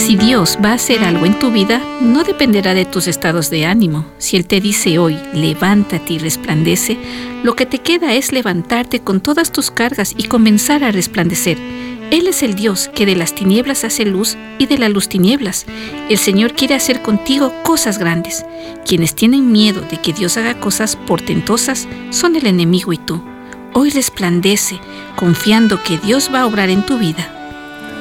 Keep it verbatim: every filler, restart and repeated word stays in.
Si Dios va a hacer algo en tu vida, no dependerá de tus estados de ánimo. Si Él te dice hoy, levántate y resplandece, lo que te queda es levantarte con todas tus cargas y comenzar a resplandecer. Él es el Dios que de las tinieblas hace luz y de la luz tinieblas. El Señor quiere hacer contigo cosas grandes. Quienes tienen miedo de que Dios haga cosas portentosas son el enemigo y tú. Hoy resplandece, confiando que Dios va a obrar en tu vida.